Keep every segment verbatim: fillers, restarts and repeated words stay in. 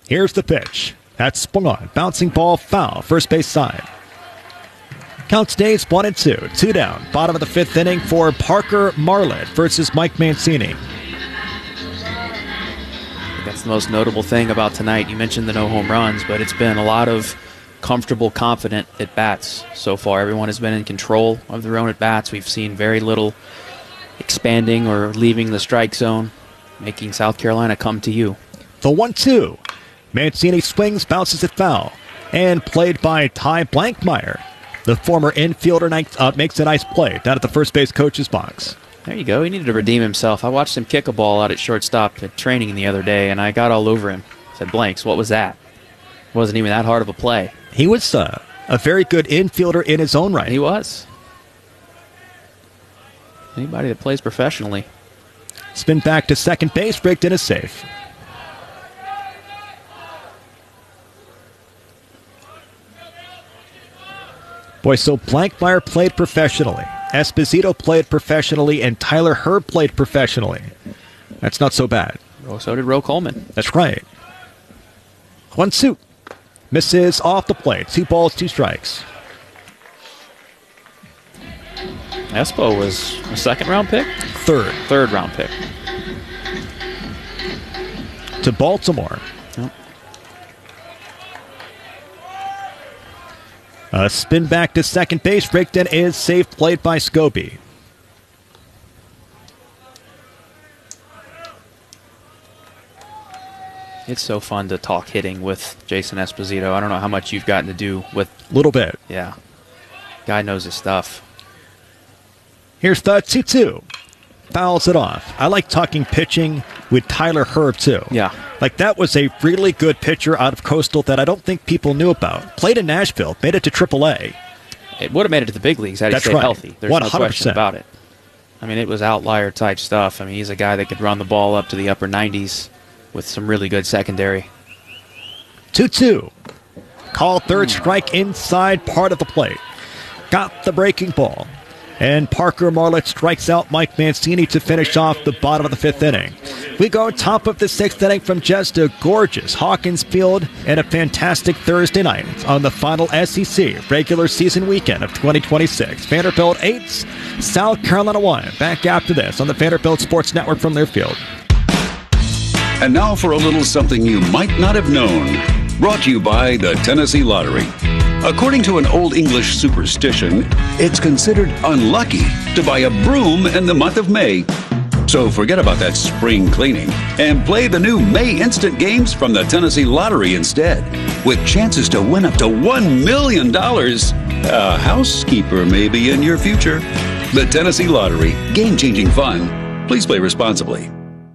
Here's the pitch. That's swung on. Bouncing ball, foul. First base side. Count stays one and two. Two down. Bottom of the fifth inning for Parker Marlett versus Mike Mancini. That's the most notable thing about tonight. You mentioned the no home runs, but it's been a lot of comfortable, confident at-bats so far. Everyone has been in control of their own at-bats. We've seen very little expanding or leaving the strike zone, making South Carolina come to you. The one two. Mancini swings, bounces it foul, and played by Ty Blankmeyer. The former infielder uh, makes a nice play down at the first base coach's box. There you go. He needed to redeem himself. I watched him kick a ball out at shortstop at training the other day, and I got all over him. I said, Blanks, what was that? It wasn't even that hard of a play. He was uh, a very good infielder in his own right. He was. Anybody that plays professionally. Spin back to second base. Brigden is safe. Boy, so Blankmeyer played professionally. Esposito played professionally, and Tyler Herb played professionally. That's not so bad. Oh, so did Ro Coleman. That's right. One two. Misses off the plate. Two balls, two strikes. Espo was a second-round pick? Third. Third-round pick. To Baltimore. Yep. A spin back to second base. Brigden is safe, played by Scobie. It's so fun to talk hitting with Jason Esposito. I don't know how much you've gotten to do with... A little bit. Yeah. Guy knows his stuff. Here's the two two. Fouls it off. I like talking pitching with Tyler Herb, too. Yeah. Like, that was a really good pitcher out of Coastal that I don't think people knew about. Played in Nashville, made it to triple A. It would have made it to the big leagues had he That's stayed right. healthy. There's one hundred percent. no question about it. I mean, it was outlier-type stuff. I mean, he's a guy that could run the ball up to the upper nineties with some really good secondary. two two. Call third strike inside part of the plate. Got the breaking ball. And Parker Marlett strikes out Mike Mancini to finish off the bottom of the fifth inning. We go top of the sixth inning from just a gorgeous Hawkins Field and a fantastic Thursday night on the final S E C regular season weekend of twenty twenty-six. Vanderbilt eight, South Carolina one. Back after this on the Vanderbilt Sports Network from Learfield. And now for a little something you might not have known. Brought to you by the Tennessee Lottery. According to an Old English superstition, it's considered unlucky to buy a broom in the month of May. So forget about that spring cleaning and play the new May Instant games from the Tennessee Lottery instead, with chances to win up to one million dollars. A housekeeper may be in your future. The Tennessee Lottery. Game-changing fun. Please play responsibly.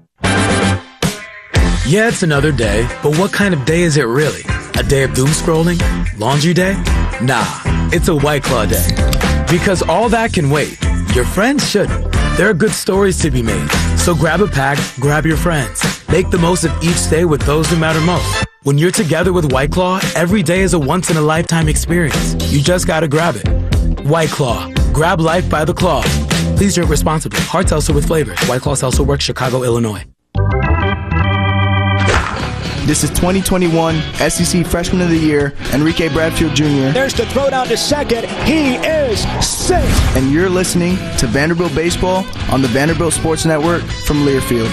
Yeah, it's another day, but what kind of day is it really? A day of doom scrolling? Laundry day? Nah, it's a White Claw day. Because all that can wait. Your friends shouldn't. There are good stories to be made. So grab a pack, grab your friends. Make the most of each day with those who matter most. When you're together with White Claw, every day is a once-in-a-lifetime experience. You just gotta grab it. White Claw. Grab life by the claw. Please drink responsibly. Hard seltzer with flavors. White Claw Seltzer Works, Chicago, Illinois. This is twenty twenty-one S E C Freshman of the Year, Enrique Bradfield Junior There's the throw down to second. He is safe. And you're listening to Vanderbilt Baseball on the Vanderbilt Sports Network from Learfield.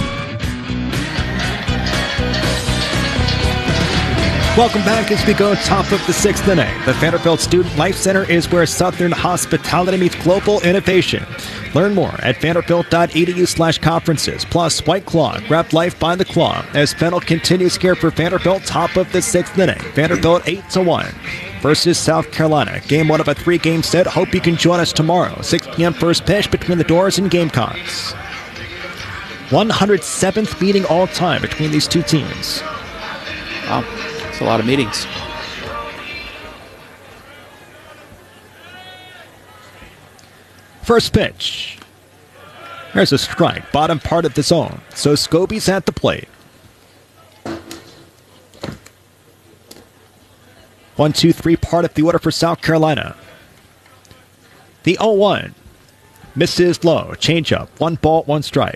Welcome back as we go top of the sixth inning. The Vanderbilt Student Life Center is where Southern hospitality meets global innovation. Learn more at vanderbilt.edu slash conferences. Plus, White Claw, grab life by the claw as Fennel continues here for Vanderbilt top of the sixth inning. Vanderbilt eight to one versus South Carolina. Game one of a three-game set. Hope you can join us tomorrow. six p.m. first pitch between the Doors and Gamecocks. one hundred seventh meeting all time between these two teams. Wow. It's a lot of meetings. First pitch. There's a strike, bottom part of the zone. So Scobie's at the plate. One, two, three, part of the order for South Carolina. The oh one. Misses low. Changeup. One ball, one strike.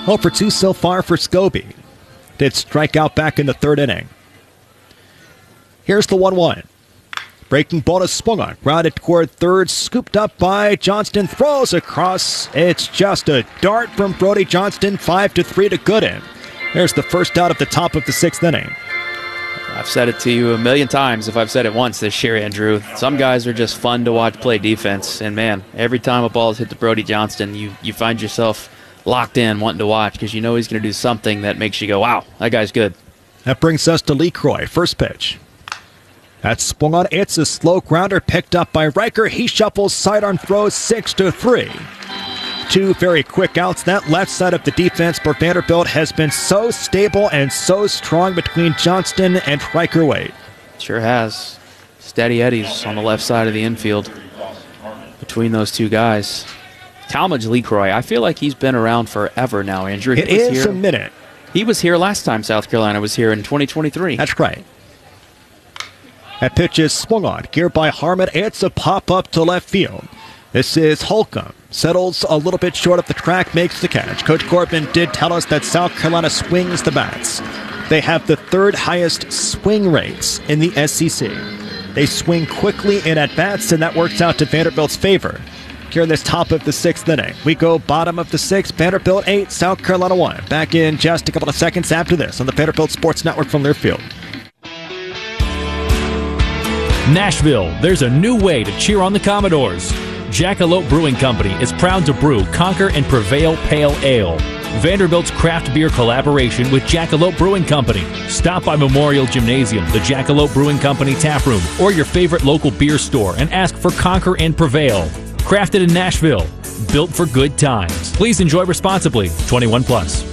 oh for two so far for Scobie. Did strike out back in the third inning. Here's the one one. Breaking ball to swung on. Grounded toward third. Scooped up by Johnston. Throws across. It's just a dart from Brody Johnston. Five to three to Gooden. There's the first out of the top of the sixth inning. I've said it to you a million times if I've said it once this year, Andrew. Some guys are just fun to watch play defense. And, man, every time a ball is hit to Brody Johnston, you, you find yourself locked in wanting to watch because you know he's going to do something that makes you go, wow, that guy's good. That brings us to Lee Croy. First pitch. That's swung on. It's a slow grounder picked up by Riker. He shuffles sidearm throws six to three. Two very quick outs. That left side of the defense for Vanderbilt has been so stable and so strong between Johnston and Riker Wade. Sure has. Steady Eddies on the left side of the infield between those two guys. Talmadge Lecroy, I feel like he's been around forever now, Andrew. He it is here. a minute. He was here last time South Carolina was here in twenty twenty-three. That's right. That pitch is swung on. Geared by Harmon. It's a pop-up to left field. This is Holcomb. Settles a little bit short of the track, makes the catch. Coach Corbin did tell us that South Carolina swings the bats. They have the third highest swing rates in the S E C. They swing quickly in at-bats, and that works out to Vanderbilt's favor. Here in this top of the sixth inning, we go bottom of the sixth, Vanderbilt eight, South Carolina one. Back in just a couple of seconds after this on the Vanderbilt Sports Network from Learfield. Nashville, there's a new way to cheer on the Commodores. Jackalope Brewing Company is proud to brew Conquer and Prevail Pale Ale, Vanderbilt's craft beer collaboration with Jackalope Brewing Company. Stop by Memorial Gymnasium, the Jackalope Brewing Company tap room, or your favorite local beer store and ask for Conquer and Prevail. Crafted in Nashville, built for good times. Please enjoy responsibly. twenty-one plus.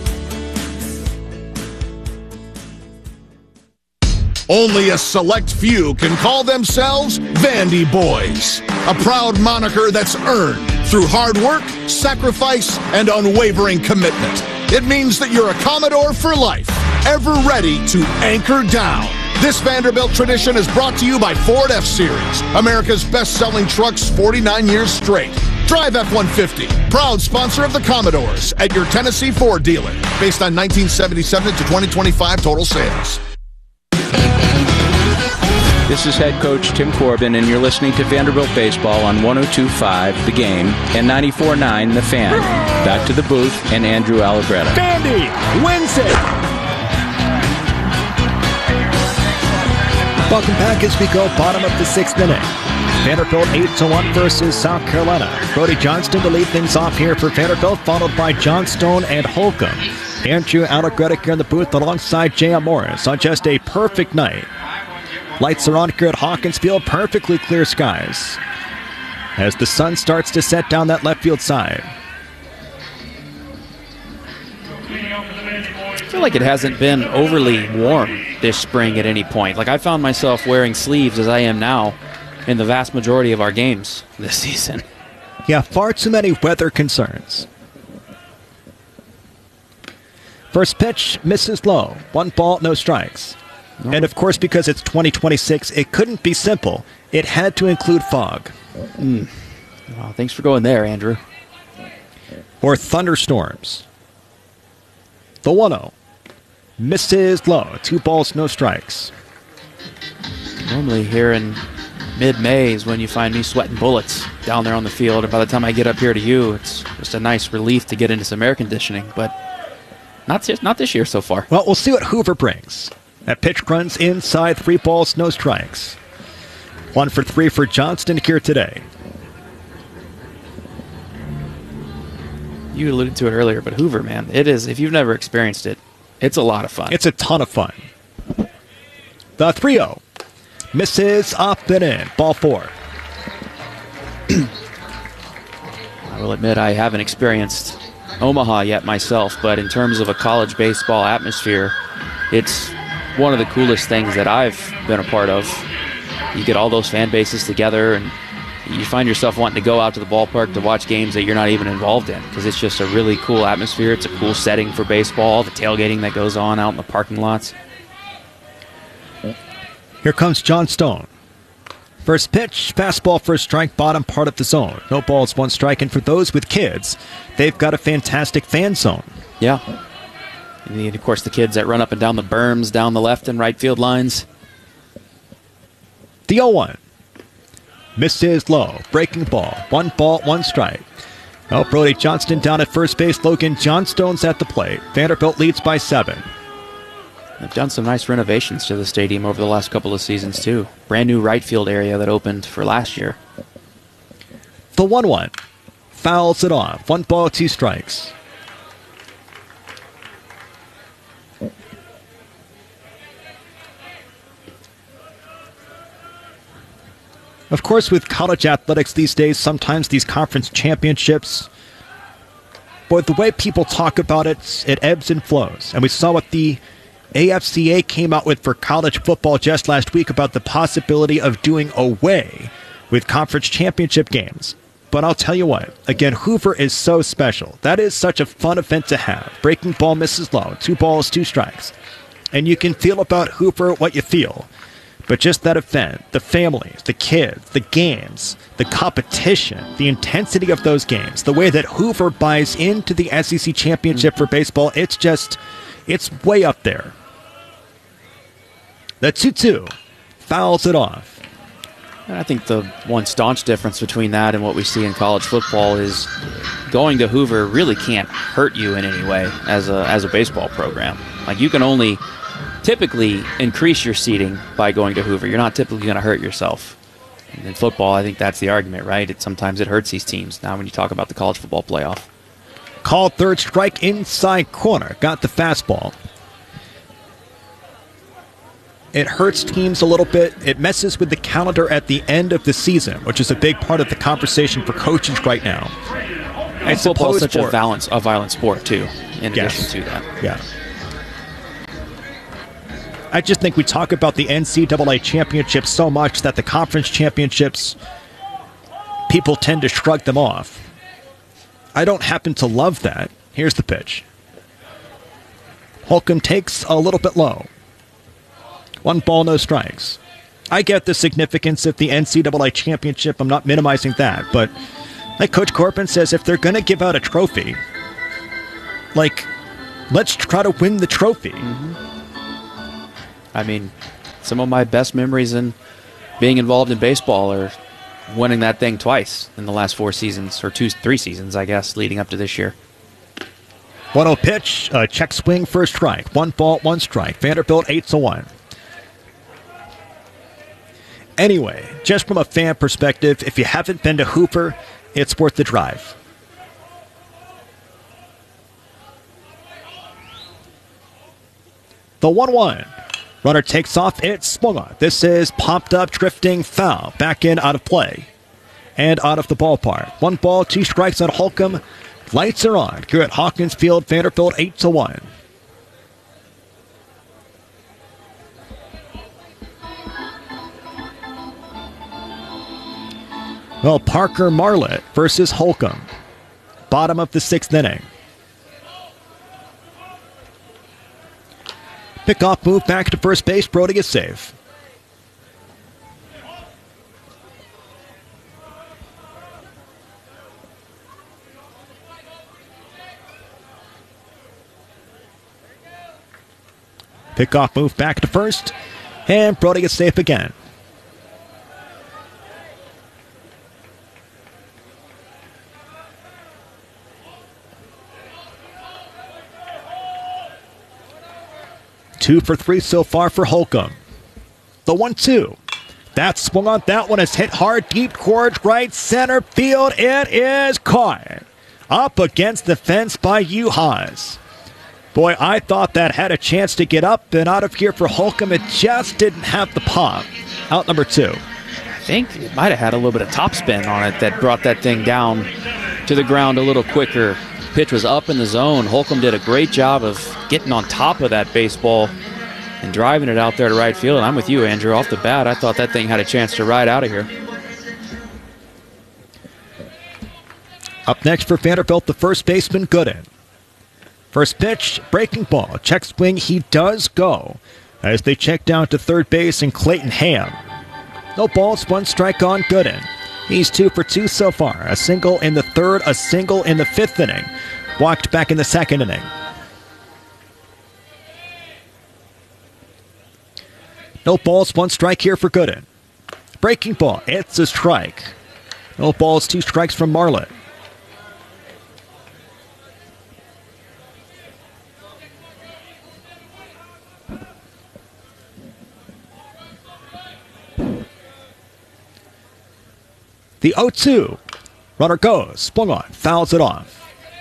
Only a select few can call themselves Vandy Boys, a proud moniker that's earned through hard work, sacrifice, and unwavering commitment. It means that you're a Commodore for life, ever ready to anchor down. This Vanderbilt tradition is brought to you by Ford F-Series, America's best-selling trucks forty-nine years straight. Drive F one fifty, proud sponsor of the Commodores, at your Tennessee Ford dealer, based on nineteen seventy-seven to twenty twenty-five total sales. This is head coach Tim Corbin, and you're listening to Vanderbilt Baseball on one oh two point five The Game and ninety-four point nine The Fan. Back to the booth and Andrew Allegretta. Vandy wins it! Welcome back as we go bottom of the sixth inning. Vanderbilt eight to one versus South Carolina. Brody Johnston to lead things off here for Vanderbilt, followed by Johnstone and Holcomb. Andrew Allegretta here in the booth alongside J M Morris on just a perfect night. Lights are on here at Hawkins Field, perfectly clear skies as the sun starts to set down that left field side. I feel like it hasn't been overly warm this spring at any point. Like, I found myself wearing sleeves as I am now in the vast majority of our games this season. Yeah, far too many weather concerns. First pitch misses low. One ball, no strikes. No. And of course, because it's twenty twenty-six, it couldn't be simple. It had to include fog. Mm. Wow, thanks for going there, Andrew. Or thunderstorms. The one oh. Misses low. Two balls, no strikes. Normally here in mid-May is when you find me sweating bullets down there on the field. And by the time I get up here to you, it's just a nice relief to get into some air conditioning. But not, not this year so far. Well, we'll see what Hoover brings. That pitch runs inside, three balls, no strikes. One for three for Johnston here today. You alluded to it earlier, but Hoover, man, it is, if you've never experienced it, it's a lot of fun. It's a ton of fun. The three oh. Misses up and in. Ball four. I will admit I haven't experienced Omaha yet myself, but in terms of a college baseball atmosphere, it's one of the coolest things that I've been a part of. You get all those fan bases together, and you find yourself wanting to go out to the ballpark to watch games that you're not even involved in, because it's just a really cool atmosphere. It's a cool setting for baseball, the tailgating that goes on out in the parking lots. Here comes Johnstone. First pitch, fastball for a strike, bottom part of the zone. No balls, one strike, and for those with kids, they've got a fantastic fan zone Yeah. And then, of course, the kids that run up and down the berms, down the left and right field lines. The oh one. Misses low. Breaking ball. One ball, one strike. Well, Brody Johnston down at first base. Logan Johnstone's at the plate. Vanderbilt leads by seven. They've done some nice renovations to the stadium over the last couple of seasons, too. Brand new right field area that opened for last year. The one one. Fouls it off. One ball, two strikes. Of course, with college athletics these days, sometimes these conference championships, boy, the way people talk about it, it ebbs and flows. And we saw what the A F C A came out with for college football just last week about the possibility of doing away with conference championship games. But I'll tell you what, again, Hoover is so special. That is such a fun event to have. Breaking ball misses low, two balls, two strikes. And you can feel about Hoover what you feel. But just that event, the families, the kids, the games, the competition, the intensity of those games, the way that Hoover buys into the S E C championship for baseball, it's just, it's way up there. The two two fouls it off. And I think the one staunch difference between that and what we see in college football is going to Hoover really can't hurt you in any way as a as a baseball program. Like, you can only typically increase your seating by going to Hoover. You're not typically going to hurt yourself. And in football, I think that's the argument, right? It sometimes it hurts these teams. Now when you talk about the college football playoff. Called third strike, inside corner. Got the fastball. It hurts teams a little bit. It messes with the calendar at the end of the season, which is a big part of the conversation for coaches right now. And football is such a violent, a violent sport, too, in yes. addition to that. Yeah. I just think we talk about the N C double A championships so much that the conference championships, people tend to shrug them off. I don't happen to love that. Here's the pitch. Holcomb takes a little bit low. One ball, no strikes. I get the significance of the N C double A championship. I'm not minimizing that. But like Coach Corbin says, if they're going to give out a trophy, like, let's try to win the trophy. Mm-hmm. I mean, some of my best memories in being involved in baseball are winning that thing twice in the last four seasons, or two, three seasons, I guess, leading up to this year. one oh pitch, uh, check swing, first strike. One ball, one strike. Vanderbilt eight to one. Anyway, just from a fan perspective, if you haven't been to Hoover, it's worth the drive. The one one. Runner takes off, it's swung on. This is popped up, drifting, foul. Back in, out of play. And out of the ballpark. One ball, two strikes on Holcomb. Lights are on. Here at Hawkins Field, Vanderbilt eight to one. Well, Parker Marlett versus Holcomb. Bottom of the sixth inning. Pickoff move back to first base. Brody is safe. Pickoff move back to first. And Brody is safe again. Two for three so far for Holcomb. The one two. That swung on. That one is hit hard deep towards right center field. It is caught. Up against the fence by Uhas. Boy, I thought that had a chance to get up and out of here for Holcomb. It just didn't have the pop. Out number two. I think it might have had a little bit of topspin on it that brought that thing down to the ground a little quicker. Pitch was up in the zone. Holcomb did a great job of getting on top of that baseball and driving it out there to right field. And I'm with you, Andrew. Off the bat, I thought that thing had a chance to ride out of here. Up next for Vanderbilt, the first baseman, Gooden. First pitch, breaking ball. Check swing, he does go. As they check down to third base and Clayton Ham. No balls, one strike on Gooden. He's two for two so far. A single in the third, a single in the fifth inning. Walked back in the second inning. No balls, one strike here for Gooden. Breaking ball, it's a strike. No balls, two strikes from Marlin. The oh two. Runner goes, swung on, fouls it off.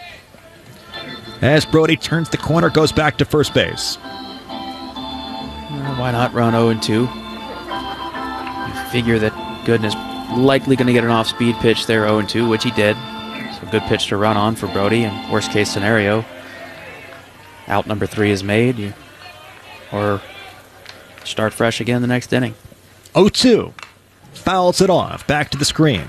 As Brody turns the corner, goes back to first base. Well, why not run oh and two? You figure that Gooden is likely going to get an off-speed pitch there, oh and two, which he did. So good pitch to run on for Brody, and worst case scenario, out number three is made, you, or start fresh again the next inning. oh two. Fouls it off, back to the screen.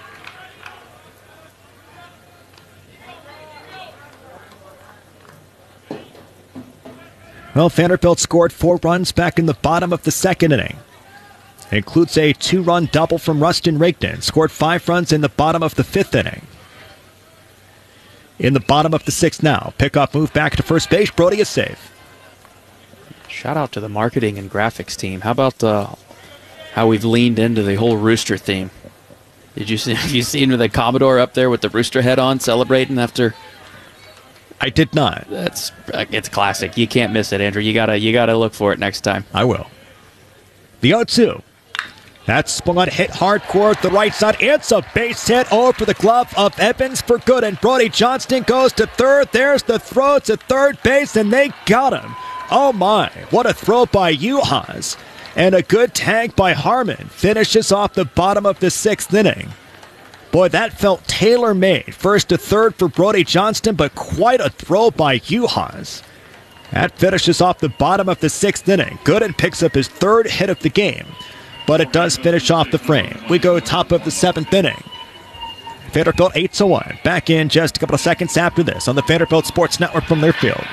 Well, Vanderbilt scored four runs back in the bottom of the second inning. It includes a two-run double from Rustin Rigdon. Scored five runs in the bottom of the fifth inning. In the bottom of the sixth now. Pickoff move back to first base. Brody is safe. Shout out to the marketing and graphics team. How about uh, how we've leaned into the whole rooster theme? Did you see? Have you seen the Commodore up there with the rooster head on, celebrating after? I did not. That's it's classic. You can't miss it, Andrew. You gotta you gotta look for it next time. I will. The oh two. That's swung on, hit hard toward the right side. It's a base hit over the glove of Evans for good. And Brody Johnston goes to third. There's the throw to third base, and they got him. Oh my! What a throw by Juhas. And a good tag by Harmon finishes off the bottom of the sixth inning. Boy, that felt tailor-made. First to third for Brody Johnston, but quite a throw by Juhas. That finishes off the bottom of the sixth inning. Gooden picks up his third hit of the game, but it does finish off the frame. We go top of the seventh inning. Vanderbilt eight to one. Back in just a couple of seconds after this on the Vanderbilt Sports Network from their field.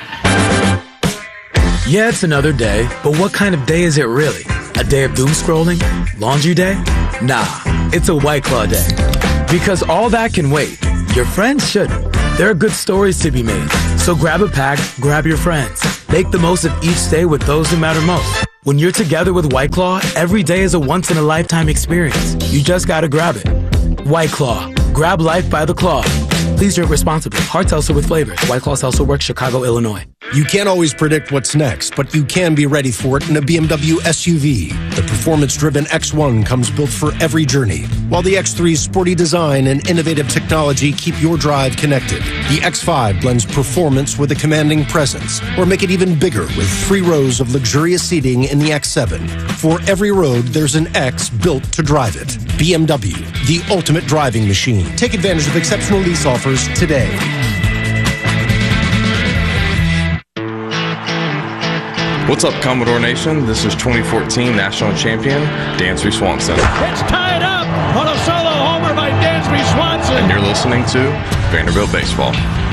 Yeah, it's another day, but what kind of day is it really? A day of doom scrolling? Laundry day? Nah, it's a White Claw day. Because all that can wait. Your friends shouldn't. There are good stories to be made. So grab a pack, grab your friends. Make the most of each day with those who matter most. When you're together with White Claw, every day is a once-in-a-lifetime experience. You just gotta grab it. White Claw. Grab life by the claw. Please drink responsibly. Hard seltzer with flavors. White Claw Seltzer Works, Chicago, Illinois. You can't always predict what's next, but you can be ready for it in a B M W S U V. The performance-driven X one comes built for every journey, while the X three's sporty design and innovative technology keep your drive connected. The X five blends performance with a commanding presence, or make it even bigger with three rows of luxurious seating in the X seven. For every road, there's an X built to drive it. B M W, the ultimate driving machine. Take advantage of exceptional lease offers today. What's up, Commodore Nation? This is twenty fourteen National Champion, Dansby Swanson. It's tied up on a solo homer by Dansby Swanson. And you're listening to Vanderbilt Baseball.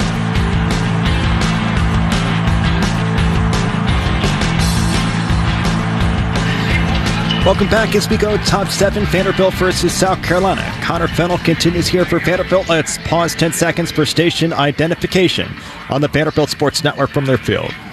Welcome back as we go top seven, Vanderbilt versus South Carolina. Connor Fennell continues here for Vanderbilt. Let's pause ten seconds for station identification on the Vanderbilt Sports Network from their field.